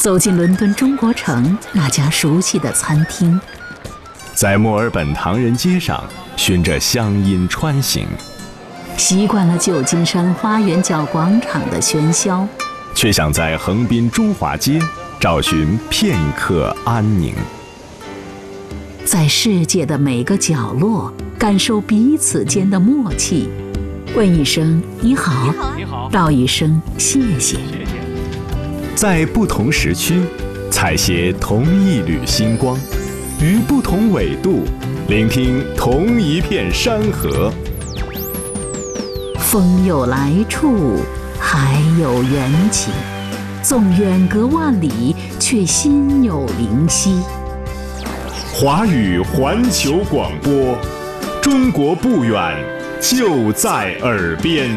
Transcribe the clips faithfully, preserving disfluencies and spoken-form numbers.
走进伦敦中国城那家熟悉的餐厅， 在墨尔本唐人街上循着乡音穿行， 习惯了旧金山花园角广场的喧嚣， 却想在横滨中华街找寻片刻安宁。 在世界的每个角落感受彼此间的默契，问一声你好， 你好， 道一声谢谢。 在不同时区采撷同一缕星光，于不同纬度聆听同一片山河。 风有来处，海有缘起，纵远隔万里，却心有灵犀。 华语环球广播，中国不远，就在耳边。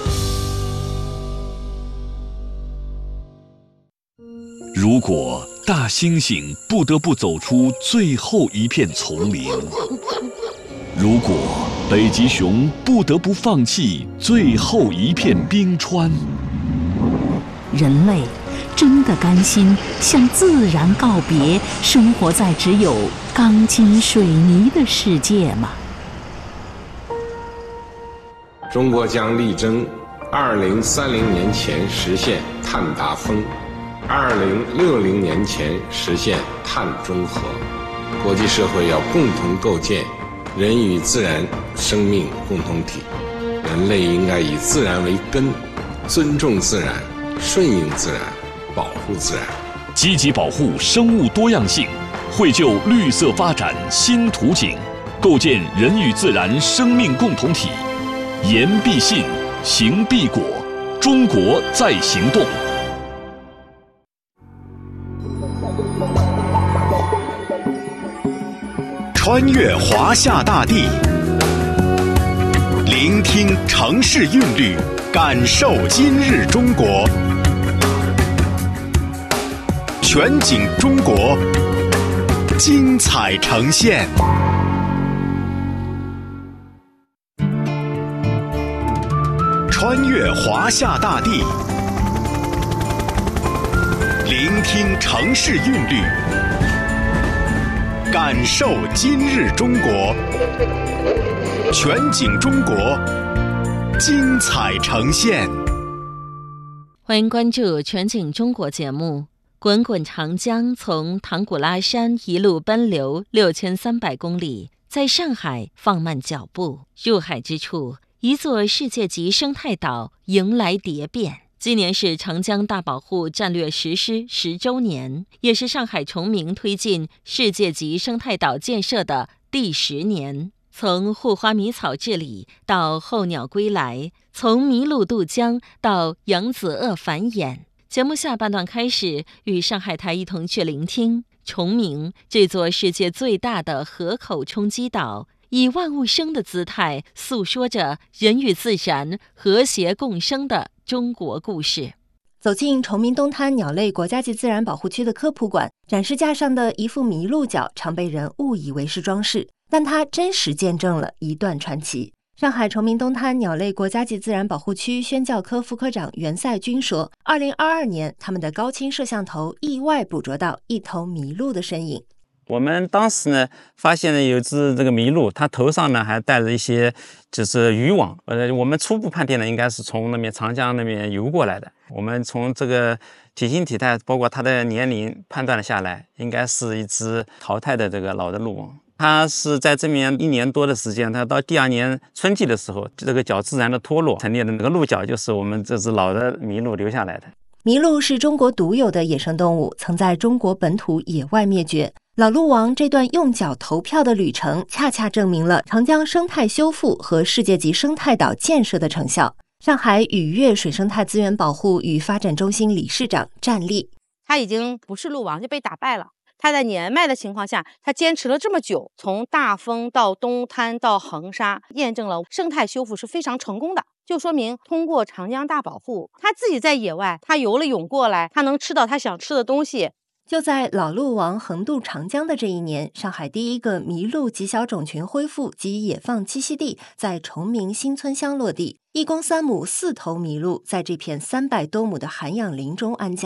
如果大猩猩不得不走出最后一片丛林，如果北极熊不得不放弃最后一片冰川， 人类真的甘心向自然告别，生活在只有钢筋水泥的世界吗？ 中国将力争二零三零年前实现碳达峰，二零六零年前实现碳中和。国际社会要共同构建人与自然生命共同体，人类应该以自然为根，尊重自然，顺应自然，保护自然， 积极保护生物多样性，绘就绿色发展新图景，构建人与自然生命共同体。言必信，行必果，中国在行动。 穿越华夏大地，聆听城市韵律，感受今日中国。全景中国，精彩呈现。穿越华夏大地，聆听城市韵律，感受今日中国。全景中国，精彩呈现。 欢迎关注全景中国节目。滚滚长江从唐古拉山一路奔流六千三百公里，在上海放慢脚步，入海之处，一座世界级生态岛迎来蝶变。今年是长江大保护战略实施十周年，也是上海崇明推进世界级生态岛建设的第十年。从护花迷草治理到候鸟归来，从麋鹿渡江到扬子鳄繁衍。节目下半段开始，与上海台一同去聆听崇明这座世界最大的河口冲积岛，以万物生的姿态诉说着人与自然和谐共生的中国故事。 走进崇明东滩鸟类国家级自然保护区的科普馆，展示架上的一副麋鹿角常被人误以为是装饰，但它真实见证了一段传奇。上海崇明东滩鸟类国家级自然保护区宣教科副科长袁赛军说，二零二二年他们的高清摄像头意外捕捉到一头麋鹿的身影。 我们当时呢，发现了有只这个麋鹿，它头上呢还带着一些就是渔网，呃，我们初步判定呢，应该是从那边长江那边游过来的。我们从这个体型体态，包括它的年龄判断了下来，应该是一只淘汰的这个老的鹿王。它是在这边一年多的时间，它到第二年春季的时候，这个角自然的脱落，成立的那个鹿角就是我们这只老的麋鹿留下来的。 麋鹿是中国独有的野生动物，曾在中国本土野外灭绝。老鹿王这段用脚投票的旅程，恰恰证明了长江生态修复和世界级生态岛建设的成效。上海雨月水生态资源保护与发展中心理事长战力， 他已经不是鹿王，就被打败了。他在年迈的情况下，他坚持了这么久，从大丰到东滩到横沙，验证了生态修复是非常成功的，就说明通过长江大保护，他自己在野外，他游了泳过来，他能吃到他想吃的东西。 就在老鹿王横渡长江的这一年，上海第一个麋鹿极小种群恢复及野放栖息地在崇明新村乡落地，一公三母四头麋鹿在这片三百多亩的涵养林中安家。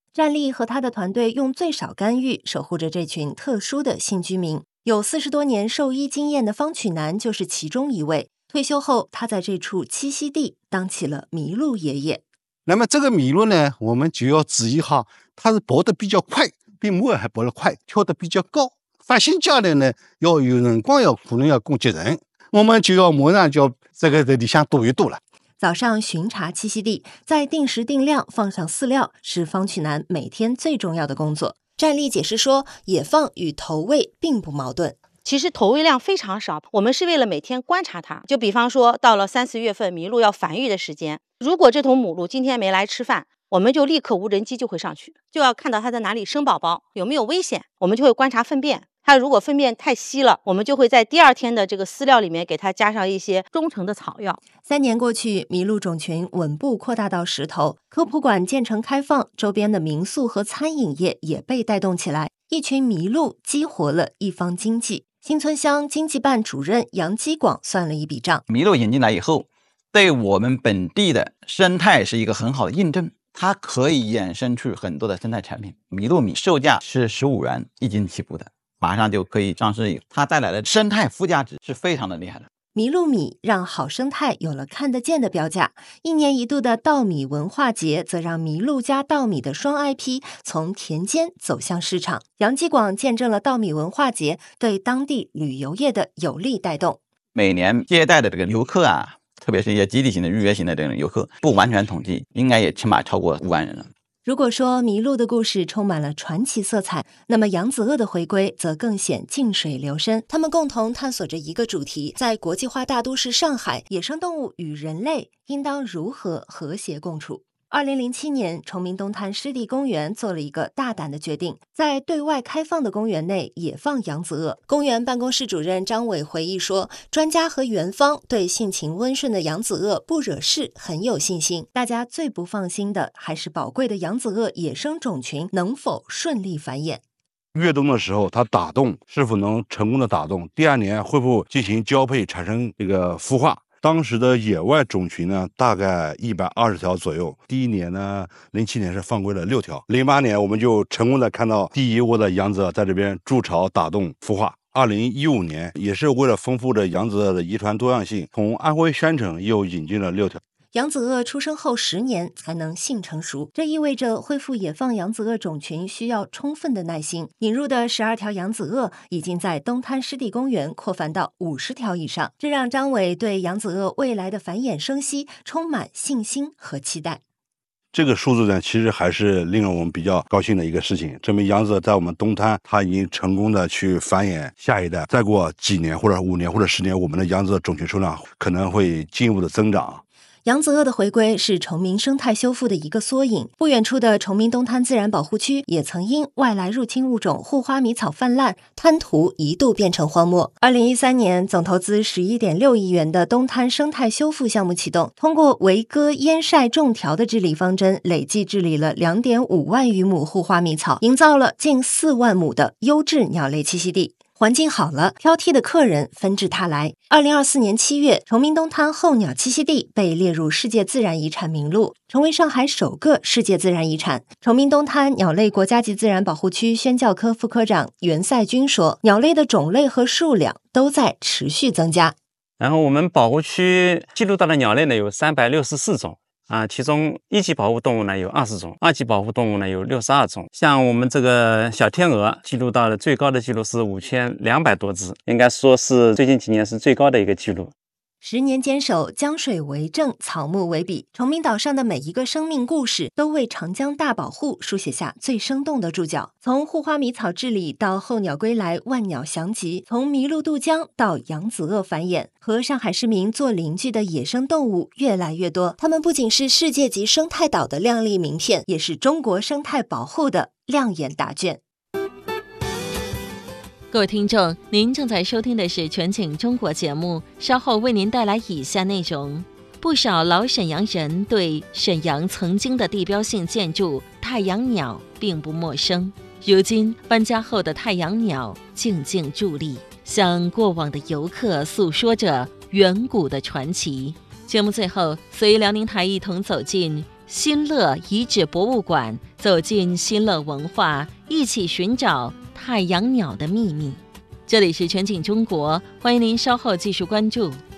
战力和他的团队用最少干预守护着这群特殊的新居民。有四十多年兽医经验的方曲南就是其中一位。退休后，他在这处栖息地当起了麋鹿爷爷。 那么这个麋鹿呢，我们就要注意哈，它是跑得比较快，比母还跑得快，跳得比较高。发现家里呢，要有辰光要可能要攻击人，我们就要马上就要这个在里向躲一躲了。 早上巡查栖息地，再定时定量放上饲料，是方曲南每天最重要的工作。战力解释说，野放与投喂并不矛盾。 其实投喂量非常少，我们是为了每天观察它。就比方说，到了三四月份麋鹿要繁育的时间，如果这头母鹿今天没来吃饭，我们就立刻无人机就会上去，就要看到它在哪里生宝宝，有没有危险，我们就会观察粪便。它如果粪便太稀了，我们就会在第二天的这个饲料里面给它加上一些中成的草药。 三年过去，麋鹿种群稳步扩大到石头，科普馆建成开放，周边的民宿和餐饮业也被带动起来，一群麋鹿激活了一方经济。新村乡经济办主任杨基广算了一笔账， 麋鹿引进来以后，对我们本地的生态是一个很好的印证，它可以衍生出很多的生态产品。麋鹿米售价是十五元一斤起步的，马上就可以上市，它带来的生态附加值是非常的厉害的。 麋鹿米让好生态有了看得见的标价，一年一度的稻米文化节则让麋鹿加稻米的双 I P 从田间走向市场。杨基广见证了稻米文化节对当地旅游业的有力带动。 每年接待的这个游客啊，特别是一些集体型的预约型的这种游客，不完全统计，应该也起码超过五万人了。 如果说麋鹿的故事充满了传奇色彩，那么扬子鳄的回归则更显静水流深。他们共同探索着一个主题：在国际化大都市上海，野生动物与人类应当如何和谐共处。二零零七年，崇明东滩湿地公园做了一个大胆的决定，在对外开放的公园内野放扬子鳄。公园办公室主任张伟回忆说，专家和园方对性情温顺的扬子鳄不惹事很有信心。大家最不放心的还是宝贵的扬子鳄野生种群能否顺利繁衍。 越冬的时候，它打洞是否能成功的打洞？第二年会不会进行交配，产生这个孵化？当时的野外种群呢，大概一百二十条左右。第一年呢，零七年是放归了六条。零八年我们就成功的看到第一窝的扬子鳄在这边筑巢打洞孵化。二零一五年也是为了丰富的扬子鳄的遗传多样性，从安徽宣城又引进了六条。 扬子鳄出生后十年才能性成熟，这意味着恢复野放扬子鳄种群需要充分的耐心。引入的十二条扬子鳄已经在东滩湿地公园扩繁到五十条以上，这让张伟对扬子鳄未来的繁衍生息充满信心和期待。 这个数字呢，其实还是令我们比较高兴的一个事情，证明扬子鳄在我们东滩，它已经成功的去繁衍下一代。再过几年或者五年或者十年，我们的扬子鳄种群数量可能会进一步的增长。 扬子鳄的回归是崇明生态修复的一个缩影。不远处的崇明东滩自然保护区也曾因外来入侵物种护花米草泛滥，滩涂一度变成荒漠。二零一三年，总投资十一点六亿元的东滩生态修复项目启动，通过围割、淹晒、种条的治理方针，累计治理了两点五万余亩护花米草，营造了近四万亩的优质鸟类栖息地。环境好了，挑剔的客人纷至沓来。二零二四年七月，崇明东滩候鸟栖息地被列入世界自然遗产名录，成为上海首个世界自然遗产。崇明东滩鸟类国家级自然保护区宣教科副科长袁赛军说，鸟类的种类和数量都在持续增加。 然后我们保护区记录到的鸟类呢有三百六十四种。啊，其中一级保护动物呢有二十种，二级保护动物呢有六十二种。像我们这个小天鹅记录到的最高的记录是五千两百多只，应该说是最近几年是最高的一个记录。 十年坚守，江水为证，草木为笔。崇明岛上的每一个生命故事，都为长江大保护书写下最生动的注脚。从护花米草治理到候鸟归来，万鸟翔集；从麋鹿渡江到扬子鳄繁衍，和上海市民做邻居的野生动物越来越多。它们不仅是世界级生态岛的亮丽名片，也是中国生态保护的亮眼答卷。 各位听众，您正在收听的是全景中国节目，稍后为您带来以下内容。不少老沈阳人对沈阳曾经的地标性建筑太阳鸟并不陌生，如今搬家后的太阳鸟静静伫立，向过往的游客诉说着远古的传奇。节目最后，随辽宁台一同走进新乐遗址博物馆，走进新乐文化，一起寻找太阳鸟的秘密。这里是全景中国，欢迎您稍后继续关注。